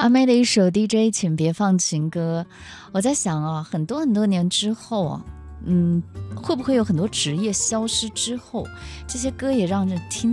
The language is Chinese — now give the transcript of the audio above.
阿妹的一首 DJ 请别放情歌，我在想啊，很多很多年之后啊，会不会有很多职业消失之后，这些歌也让人听